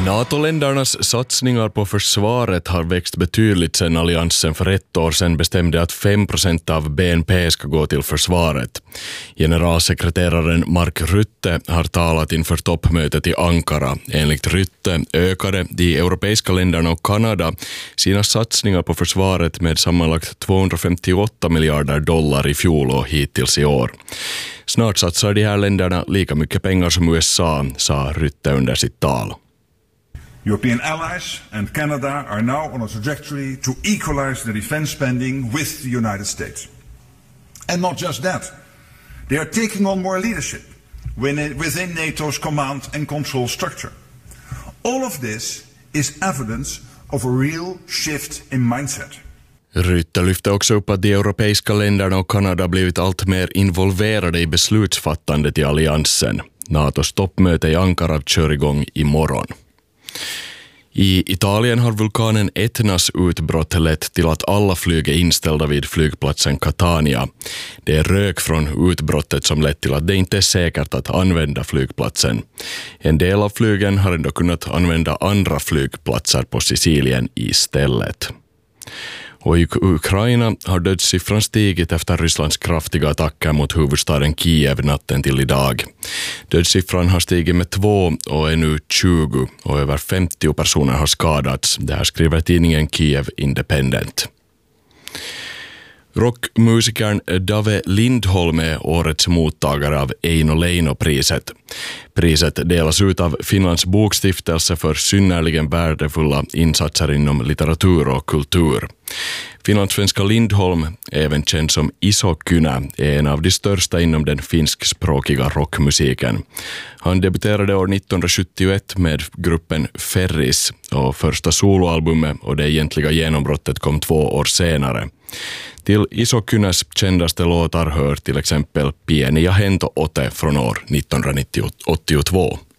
NATO-ländernas satsningar på försvaret har växt betydligt sedan alliansen för ett år sedan bestämde att 5% av BNP ska gå till försvaret. Generalsekreteraren Mark Rutte har talat inför toppmötet i Ankara. Enligt Rutte ökade de europeiska länderna och Kanada sina satsningar på försvaret med sammanlagt 258 miljarder dollar i fjol och hittills i år. Snart satsar de här länderna lika mycket pengar som USA, sa Rutte under sitt tal. European allies and Canada are now on a trajectory to equalize their defense spending with the United States. And not just that, they are taking on more leadership within NATO's command and control structure. All of this is evidence of a real shift in mindset. Rutte lyfte också upp att de europeiska länderna och Kanada blivit allt mer involverade i beslutsfattandet i alliansen. NATOs toppmöte i Ankara kör igång imorgon. I Italien har vulkanen Etnas utbrott lett till att alla flyg är inställda vid flygplatsen Catania. Det är rök från utbrottet som lett till att det inte är säkert att använda flygplatsen. En del av flygen har ändå kunnat använda andra flygplatser på Sicilien istället. Och i Ukraina har dödssiffran stigit efter Rysslands kraftiga attacker mot huvudstaden Kiev natten till idag. Dödssiffran har stigit med 2 och är nu 20 och över 50 personer har skadats. Det här skriver tidningen Kiev Independent. Rockmusikern Dave Lindholm är årets mottagare av Eino Leino-priset. Priset delas ut av Finlands bokstiftelse för synnerligen värdefulla insatser inom litteratur och kultur. Finlandssvenska Lindholm, även känd som Iso Kynä, är en av de största inom den finskspråkiga rockmusiken. Han debuterade år 1971 med gruppen Ferris och första soloalbumet och det egentliga genombrottet kom 2 år senare. Till Iso Kynäs kändaste låtar hör till exempel Pieni ja hento ote från år 1982.